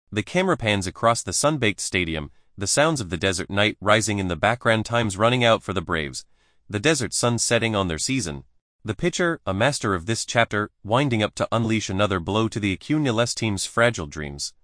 The camera pans across the sun-baked stadium, the sounds of the desert night rising in the background. Time's running out for the Braves, the desert sun setting on their season. The pitcher, a master of this chapter, winding up to unleash another blow to the Acuña team's fragile dreams.